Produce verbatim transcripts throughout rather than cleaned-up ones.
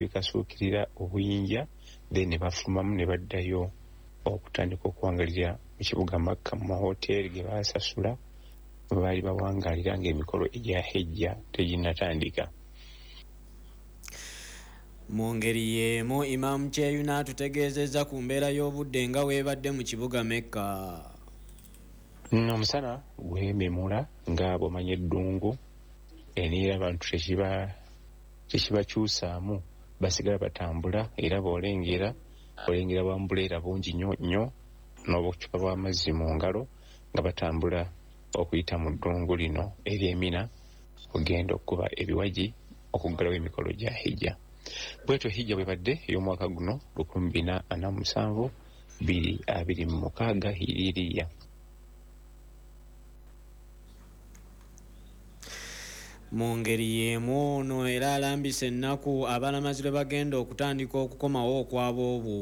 bikasuukirira obuyinja then ne bafumamu ne baddayo okutandika okuwangalira mu kibuga Makka mu mahoteri ge baasasula baali bawangalira ng'emikolo egya hejja teginnatandika. Mu ngeri y'emu Imam Kyeyuna atutegeezezza ku mbeera y'obudde nga weebadde mu kibuga Mekka. Omusana gwememula nga bw'omanya eddungu era abantu tekiba tekibakyusaamu basigala batambula era bw'olengera olengera bwambuleera bungi nnyo nnyo n'obucupa bw'amazzi mu ngalo nga batambula okuyita mu ddungu lino ery'Emina ogenda okukuba ebiwagi okuggalawo emikolo gya hijja. Bwetyo hijja bwebadde ey'omwaka guno lukumi bina ana mu musanvu bbiri abiri mu mukaaga hiriiriya. Mu ngeri y'emu ono era alambise ennaku abalamazi lwe bagenda okutandika okukomawo okwabo obwo.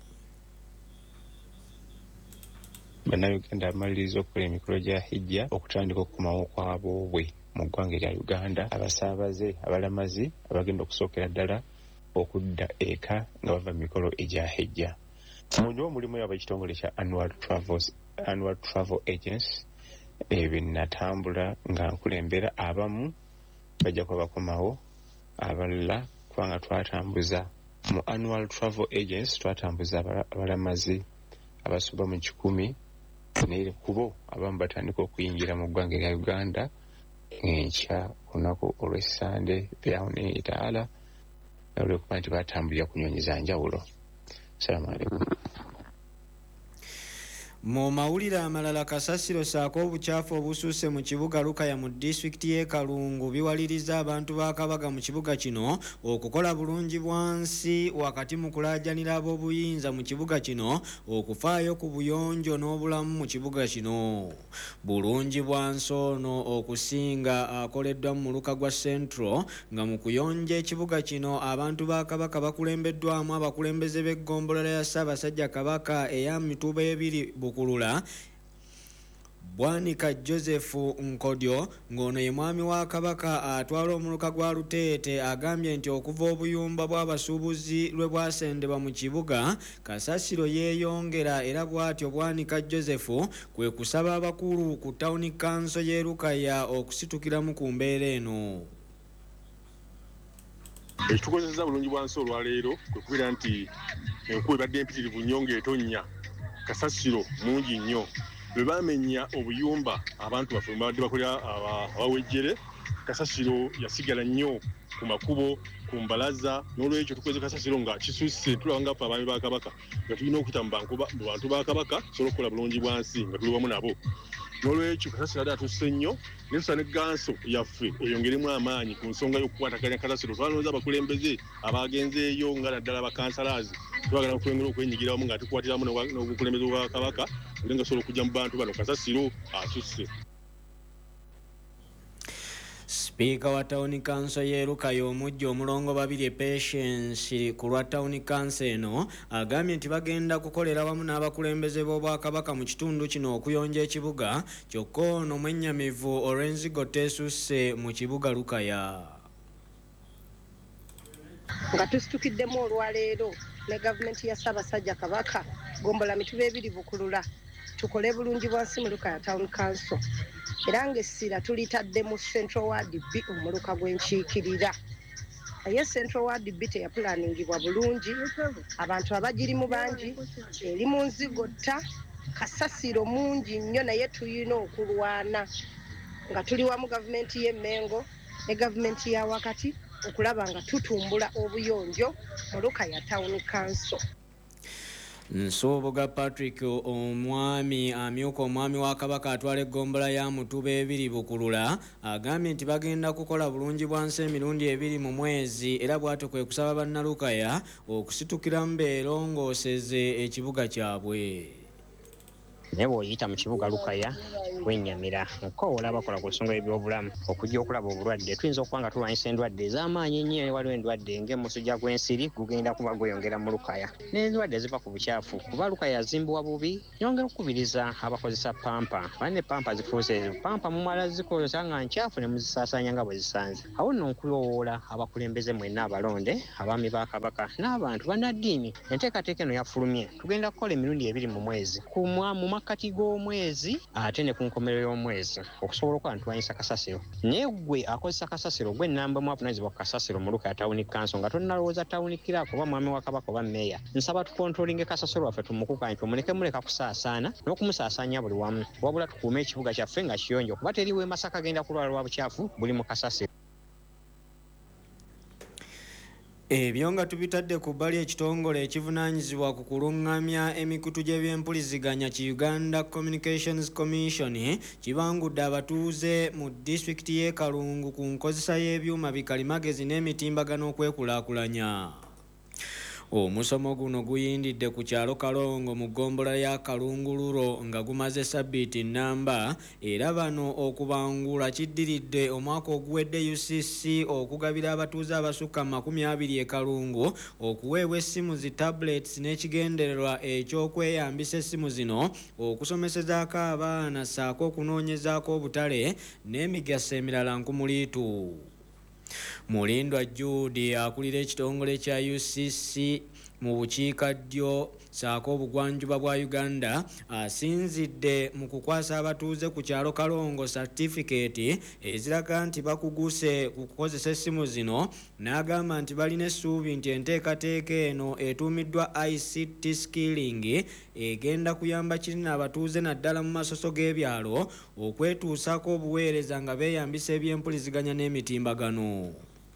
Bannayuganda amaliriza okukola emikolo gya hijja okutandika okukomawo okwabo obwe mu ggwanga erya Uganda. Abasaabaze abalamazi abagenda okusookera ddala okudda eka nga bava mu mikolo egya hijja. Mu nyo mulimu ab'ekitongole kya Annual Travels, Annual Travel Agency ebinatambula nga nkulembera abamu bajja kuba bakomawo abalala kubanga twatambuza mu Annual Travel Agency twatambuza abalamazi abasuba mu kikumi naye kubo abamu batandika okuyingira mu ggwanga erya Uganda enkya olunaku olw'Essande byawone itaala olw'okuba nti batambulira ku nnyonyi za njawulo. Assalamu alaikum. Mu mawulire amalala kasasiro saako obukyafu obusuuse mu kibuga Lukaya mu disitulikiti y'e Kalungu biwaliriza abantu ba Kabaga mu kibuga kino okukola bulungi bwansi wakati mu kulaajanira ab'obuyinza mu kibuga kino okufaayo ku buyonjo n'obulamu mu kibuga kino. Bulungi bwansi ono okusinga akoleddwa mu muluka gwa Central nga mu kuyonja ekibuga kino abantu ba Kabaka bakulembeddwamu abakulembeze b'eggombolola ya Ssaabasajja Kabaka eya Mituba ebiri Bukulula Bwanika Joseph Nkodyo ng'ono ye mwami wa Kabaka atwala omuluka gwa Luteete agambye nti okuva obuyumba bw'abasuubuzi lwe bwasendebwa mu kibuga kasasiro yeeyongera era bw'atyo Bwanika Joseph kwe kusaba abakulu ku Town Council y'e Lukaya okusitukiramu ku mbeera eno. Ekitukozesezza bulungi bwansi olwaleero kwe kubeera nti enkuba ebadde empitirivu nnyo ng'etonnya kasasiro mungi nnyo bwe baamenya obuyumba abantu baffe babadde bakolera abawejjere kasasiro yasigala nnyo ku makubo ku mbalaza n'olwekyo tukweze kasasiro nga kisusse tulaba nga ffe abaami ba Kabaka nga tulina okuyita mu bantu ba Kabaka tusobola okukola bulungi bwansi nga tuli wamu nabo n'olwekyo kasasiro adde atusse nnyo ne tusa ne ganso yaffe eyongeremu amaanyi ku nsonga y'okukwataganya kasasiro twalonza abakulembeze abagenzeeyo nga naddala bakansalazi twagala okwengera okwenyigira wamu nga tukwatiramu n'obukulembeze bwa Kabaka nga sobola okujja mu bantu bano kasasiro asusse. Speaker wa Town Council y'e Lukaya omujja omulongo babiri Patience ku lwa Town Council eno agambye nti bagenda kukolera wamu n'abakulembeze b'Obwakabaka mu kitundu kino okuyonja ekibuga kyokka ono mwennyamivu olw'enzigo teesusse mu kibuga Lukaya. Nga tusitukiddemu olwaleero ne gavumenti ya Ssaabasajja Kabaka gombola Mituba ebiri Bukulula tukole bulungi bwansi mu Lukaya Town Council era ng'essira tulitadde mu Central Ward B omuluka gw'enkiikirira. Naye Central Ward B teyapulaaningibwa bulungi, abantu abagirimu bangi, eri mu nzigotta, kasasiro mungi nnyo naye tulina okulwana nga tuli wamu gavumenti y'e Mengo ne gavumenti ya wakati okulaba nga tutumbula obuyonjo mu Lukaya Town Council. Nsuubuga Patrick omwami amyuka omwami wa Kabaka atwala eggombola ya Mutuba ebiri Bukulula agambye nti bagenda kukola bulungi bwansi emirundi ebiri mu mwezi era bw'atyo kwe kusaba bannalukaya okusitukiramu beerongooseze ekibuga kyabwe. naye bw'oyita mu kibuga Lukaya wennyamira okoola bakola ku nsonga y'ebyobulamu okujja okulaba obulwadde tuyinza okuba nga tulwanyisa endwadde ez'amaanyi ennyo waliwo endwadde ng'emusujja gw'ensiri gugenda kuba gweyongera mu Lukaya n'endwadde eziva ku bukyafu kuba Lukaya yazimbibwa bubi yongera okukubiriza abakozesa pampa banne pampa zifuuse pampa mumala zikozesa nga nkyafu ne muzisaasaanya nga bwe zisanze awo nno nkulowoola abakulembeze mwenna abalonde abaami ba Kabaka n'abantu bannaddiini enteekateeka eno yafulumye tugenda kukola emirundi ebiri mu mwezi kumwa mu makkati g'omwezi ate ne ku nkomerero y'omwezi okusobola okuba ntulwanyisa kasasiro naye gwe akozesa kasasiro gwe nnamba mu avunaanyizibwa ku kasasiro mu Lukaya Town Council nga tonnalowooza tawuni kiraako oba mwami wa Kabaka oba mmeeya nsaba tukontrolinge kasasiro waffe tumukukanye tumuleke muleka kusaasaana n'okumusaasaanya buli wamu wabula tukuume ekibuga kyaffe nga kiyonjo kuba teriwo e Masaka agenda kulwala lwa bukyafu buli mu kasasiro. Ebyo nga tubitadde ku bbali ekitongole ekivunaanyizibwa ku kulungamya emikutu gy'ebyempuliziganya ki Uganda Communications Commission kibangudde abatuuze mu disitulikiti y'e Kalungu ku nkozesa y'ebyuma bikalimagezi n'emitimbagano okwekulaakulanya. Omusomo guno guyindidde ku kyalo Kalongo mu ggombolola ya Kalungululo nga gumaze sabbiiti nnamba era bano okubangula kiddiridde omwaka oguwedde U C C okugabira abatuuze abasukka makumi abiri e Kalungu okuweebwa essimu zi tablets n'ekigendererwa ekyokweyambisa essimu zino okusomesezaako abaana ssaako okunoonyezaako obutale n'emigaso emirala nkumuliitu. Mulindwa Jude akulira ekitongole kya U C C mu bukiikaddyo ssaako obugwanjuba bwa Uganda asinzidde mu kukwasa abatuuze ku kyalo Kalongo certificate eziraga nti bakuguse ku kukozesa essimu zino n'agamba nti balina essuubi nti enteekateeka eno etuumiddwa I C T skilling egenda kuyamba kinene abatuuze naddala mu masoso g'ebyalo okwetuusaako obuweereza nga beeyambisa ebyempuliziganya n'emitimbagano.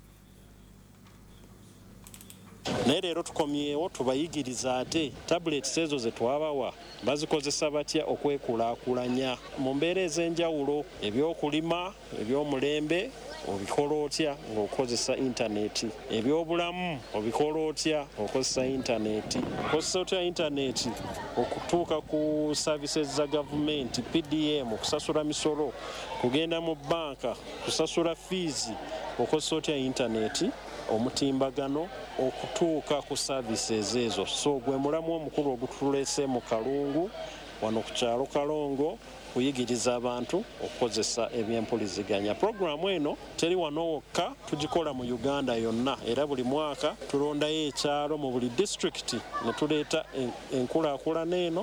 naye leero tukomyewo tubayigiriza ate tablets ezo ze twabawa bazikozesa batya okwekulaakulanya mu mbeera ez'enjawulo ebyokulima ebyomulembe obikola otya ng'okozesa intaneti ebyobulamu obikola otya okozesa intaneti okozesa otya intaneti okutuuka ku services za gavumenti P D M okusasula misolo kugenda mu banka kusasula fees okozesa otya intaneti omutimbagano okutuuka ku services ezo so gwe mulamu omukulu ogutulese mu Kalungu wano ku kyalo Kalongo kuyigiriza abantu okukozesa ebyempuliziganya. Programu eno teri wano wokka tugikola mu Uganda yonna era buli mwaka tulondayo ekyalo mu buli district ne tuleeta enkulaakulana eno.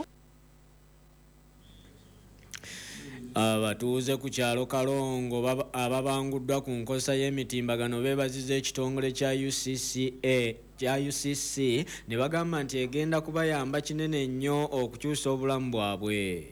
Abatuuze ku kyalo Kalongo ababanguddwa ku nkozesa y'emitimbagano beebaziza ekitongole kya U C C A kya U C C ne bagamba nti egenda kubayamba kinene nnyo okukyusa obulamu bwabwe.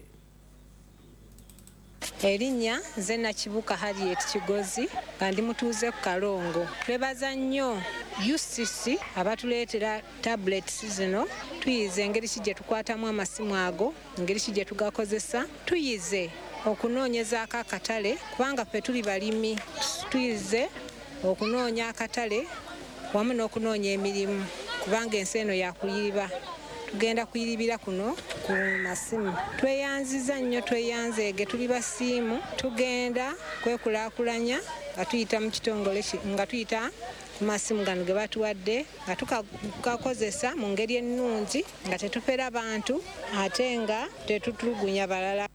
Erinnya nze Nakibuka Harriet Kigozi nga ndi mutuuze ku Kalongo. Twebaza nnyo U C C abatuleetera tablets zino tuyize engeri ki gye tukwatamu amasimu ago engeri ki gye tugakozesa tuyize okunoonyezaako akatale kubanga ffe tuli balimi tuyize okunoonya akatale wamu n'okunoonya emirimu kubanga ensi eno yakuyiba tugenda kuyiribira kuno ku masimu. Tweyanziza nnyo tweyanzeege tuli basiimu tugenda kwekulaakulanya nga tuyita mu kitongole nga tuyita ku masimu gano ge batuwadde nga tukakozesa mu ngeri ennungi nga tetufera bantu ate nga tetutulugunya balala.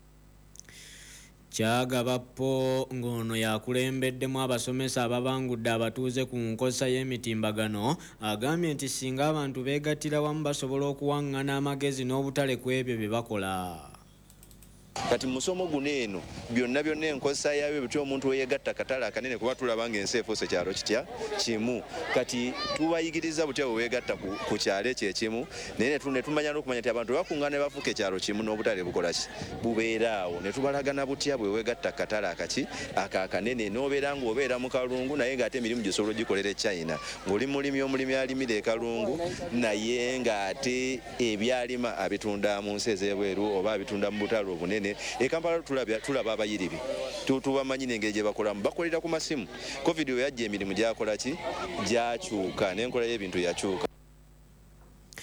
Kyagabappo ng'ono yakulembeddemu abasomesa ababangudde abatuuze ku nkozesa y'emitimbagano agambye nti singa abantu beegattira wamu basobola okuwaŋŋana amagezi n'obutale ku ebyo bye bakola. Kati musomo guno eno byonna byonna enkozesa yaabyo bityo omuntu weyegatta katale akanene kuba tulaba ng'ensi efuuse kyalo kitya kimu kati tubayigiriza butya bwe weegatta ku kyalo ekyo ekimu naye ne tumanya n'okumanya nti abantu bakuŋŋaana ne bafuuka ekyalo kimu n'obutale bukola ki bubeera awo ne tubalagana butya bwe weegatta katale akaki aka akanene n'obeera ng'obeera mu Kalungu naye ng'ate emirimu gisobola ogikolera e China ng'oli mulimi omulimi alimira e Kalungu naye ng'ate ebyalima abitunda mu nsi ez'ebweru oba abitunda mu butale obunene e Kampala tulaba tulaba abayiribi tubamanyi n'engeri gye bakolamu bakolera ku masimu. Covid we yajja emirimu gyakola ki gyakyuka n'enkola y'ebintu yakyuka.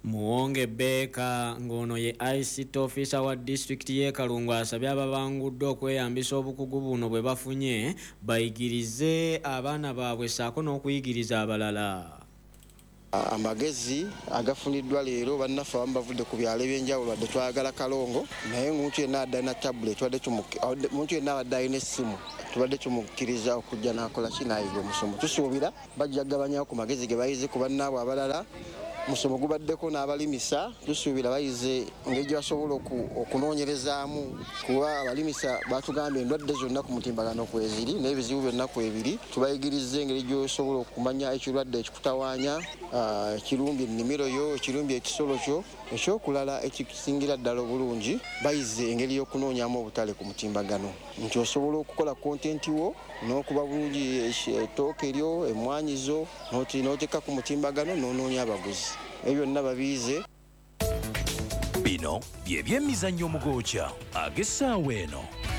Muwonge Beka ngono ye I C T officer wa district ye Kalungu asabye ababangudde okweyambisa obukugu buno bwe bafunye bayigirize abaana baabwe saako n'okuyigiriza abalala. Amagezi agafuniddwa leero bannaffe abamu bavudde ku byalo ebyenjawulo wadde twagala Kalongo naye omuntu yenna adde alina tablet omuntu yenna abadde alina essimu tubadde tumukkiriza okujja n'akola kinaayiga omusomo tusuubira bajja kugabanya ku magezi ge bayize ku bannaabwe abalala musomo gubaddeko n'abalimisa tusuubira bayize engeri gye basobola okunoonyerezaamu kuba abalimisa batugambye endwadde zonna ku mutimbagano kweziri n'ebizibu byonna kwebiri tubayigiriza engeri gy'osobola okumanya ekirwadde ekikutawaanya ekirumbye ennimiro yo ekirumbye ekisolo kyo ekyokulala ekisingira ddala obulungi bayize engeri y'okunoonyamu obutale ku mutimbagano nti osobola okukola kontenti wo n'okuba bulungi ettooke lyo emmwanyizo n'oteeka ku mutimbagano n'onoonya abaguzi ebyo byonna babiize. Bino bye by'emizannyo mugookya ag'essaawa eno.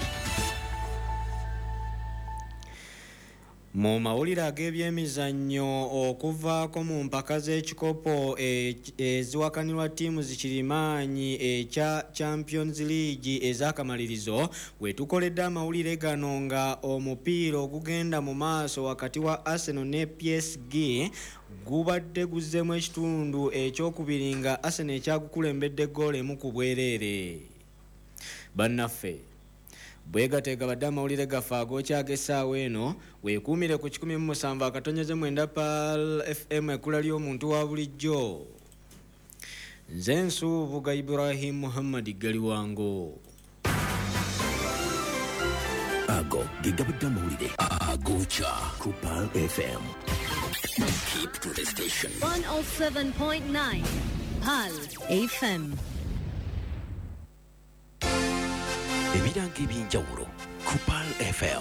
Mu mawulire ag'ebyemizannyo okuvaako mu mpaka z'ekikopo eziwakanirwa ttiimu zikirimaanyi ekya Champions League ez'akamalirizo wetukoledde amawulire gano nga omupiira ogugenda mu maaso wakati wa Arsenal ne P S G gubadde guzzemu ekitundu ekyokubiri nga Arsenal ekyagukulembedde ggoolo emu ku bwereere. Bannaffe bwegateega badde amawulire gaffe ag'okyaga essaawa eno weekuumire ku kikumi mu musanvu akatonyeze mwenda P A L F M ekkula ly'omuntu wa bulijjo. Nze Nsuubuga Ibrahim Muhammad Galiwango. Ago gigabadde amawulire ag'okya ku P A L F M. Keep to the station. one oh seven point nine P A L F M. Ebiranga ebyenjawulo ku P A L F M.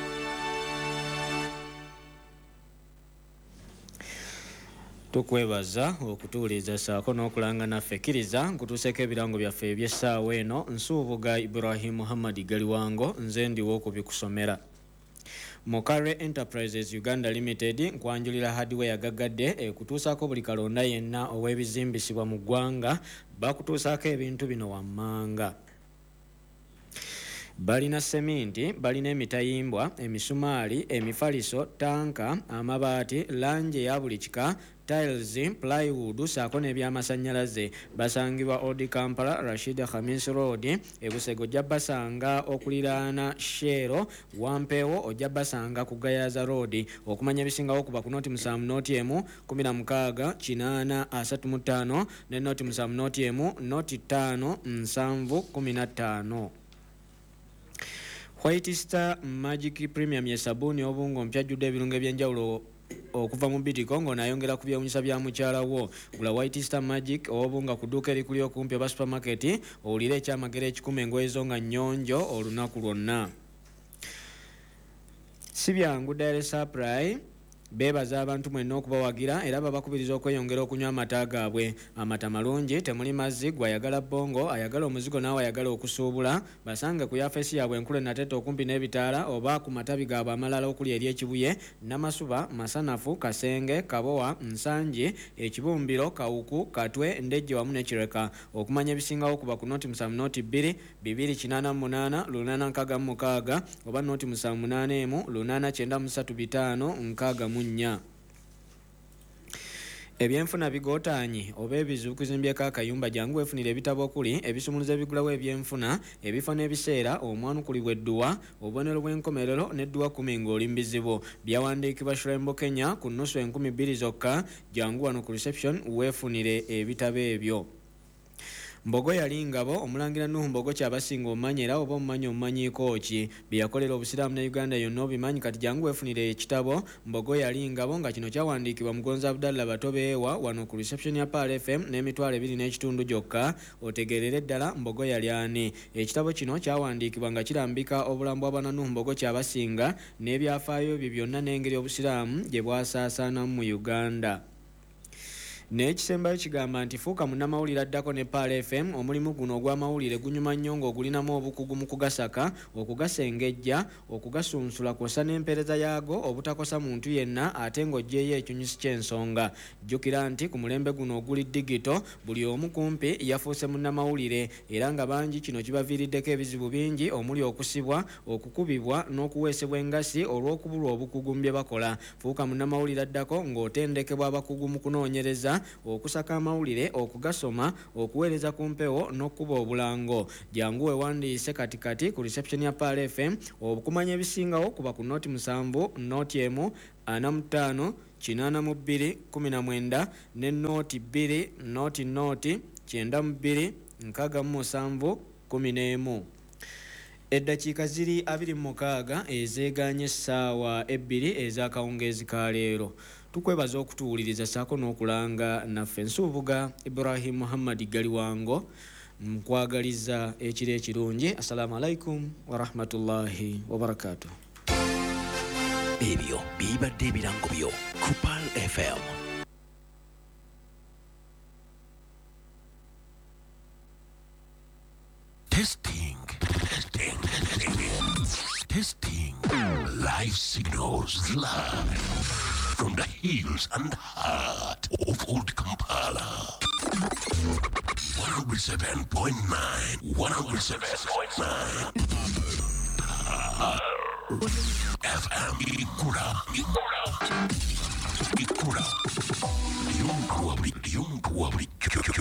Tukwebaza okutuuliza saako n'okulanga naffe kkiriza nkutuuseeko ebirango byaffe eby'essaawa eno. Nsuubuga Ibrahim Muhammad Galiwango nze ndiwo okubikusomera. Mokare Enterprises Uganda Limited nkwanjulira hardware gagadde ekutuusaako buli kalonda yenna ow'ebizimbisibwa mu ggwanga bakutuusaako ebintu bino wammanga. Balina seminti, balina emitayimbwa, emisumaali, emifaliso, tanka, amabaati, langi eya buli kika, tiles, plywood, saako n'ebyamasannyalaze. Basangibwa Old Kampala, Rashid Khamis Road, Ebusego ojja basanga okuliraana Shero, Wampeewo ojja basanga ku Gayaza Road. Okumanya ebisingawo kuba ku noti musanvu noti emu, kumi na mukaaga, kinaana, asatu mu ttaano, ne noti musanvu noti emu, noti ttaano, nsanvu, kumi na ttaano. White Star Magic Premium ye sabuni obungo ompyajjudde ebirungo ebyenjawulo okuva mu Bidco ng'onaayongera ku byewunyisa bya mukyala wo. Gula White Star Magic obunga ku dduuka erikuli okumpi oba supermarket owulire ekyamagero ekikumi engoye zo nga nnyonjo olunaku lwonna. Si byangu Dairy Supply beebaza abantu mwenna okubawagira era babakubiriza okweyongera okunywa amata gaabwe. Amata malungi, temuli mazzi, gwayagala bongo, ayagala omuzigo naawe ayagala okusuubula. Basange ku yafeesi yaabwe enkulu enatete okumpi n'ebitaala oba ku matabi gaabwe amalala okuli eri ekibuye, Namasuba, Masanafu, Kasenge, Kabowa, Nsanji, Ekibumbiro, Kawuku, Katwe, Ndejje wamu ne Kireka. Okumanya ebisingawo kuba ku noti musanvu noti bbiri, bibiri kinaana munaana, lunaana nkaaga mu mukaaga oba noti musanvu munaana emu, lunaana kyenda mu ssatu bitaano, nkaaga mu nnya. Ebyenfuna bigootaanye oba ebizuukuzimbyeko akayumba jangu weefunira ebitabo okuli ebisumuluzo ebigulawo ebyenfuna, ebifo n'ebiseera, omwanukulibwa edduwa, obubonero bw'enkomerero n'edduwa kumi ng'oli mu bizibu. Byawandiikibwa Shirembo Kenya ku nnusu enkumi bbiri zokka. Jangu wano ku reception weefunire ebitabo ebyo. Mbogo yali ngabo omulangira Nuhu Mbogo kyabasinga omumanyira oba omumanyi omumanyiiko ki byeyakolera obusiraamu ne Uganda yonna obimanyi kati jangu weefunire ekitabo Mbogo yali ngabo nga kino kyawandiikibwa Mugonza Abdallah Batobeewa wano ku reception ya P A L F M n'emitwalo ebiri n'ekitundu gyokka otegeerere ddala Mbogo yali ani. Ekitabo kino kyawandiikibwa nga kirambika obulambu bwa Nuhu Mbogo kyabasinga n'ebyafaayo bye byonna n'engeri obusiraamu gye bwasaasaanamu mu Uganda. n'ekisembayo kigamba nti fuuka munnamawulire addako ne Pal F M omulimu guno ogw'amawulire gunyuma nnyo ng'ogulinamu obukugu mu kugasaka okugasengejja okugasunsula kw'ossa n'empeereza yaago obutakosa muntu yenna ate ng'oggyeeyo ekinyusi ky'ensonga. Jjukira nti ku mulembe guno oguli digito buli omu kumpi yafuuse munnamawulire era nga bangi kino kibaviiriddeko ebizibu bingi omuli okusibwa okukubibwa n'okuweesebwa engasi olw'okubulwa obukugu mu bye bakola. Fuuka munnamawulire addako ng'otendekebwa abakugu mu kunoonyereza okusaka amawulire okugasoma okuweereza ku mpewo n'okkuba obulango. Jangu weewandiise katikati ku reception ya Pal F M okumanya ebisingawo kuba ku nooti musanvu nooti emu ana mu ttaano kinaana mu bbiri kumi na mwenda ne nooti bbiri nooti nooti kyenda mu bbiri nkaaga mu musanvu kumi n'emu. Eddakiika ziri abiri mu mukaaga ezeeganye essaawa ebbiri ez'akawungeezi ka leero. Tukwebaza okutuwuliriza saako n'okulanga naffe Nsuubuga Ibrahim Muhammad Galiwango nkwagaliza ekiro ekirungi. Assalamu alaikum wa rahmatullahi wa barakatuh. Ebyo bibadde ebirango byo ku Pal F M. Testing. Testing. Testing. Live signals live from the hills and heart of Old Kampala. one oh seven point nine. one oh seven point nine. F M Ikura. Ikura. Ikura. Yung Kuwabli. Yung Kuwabli.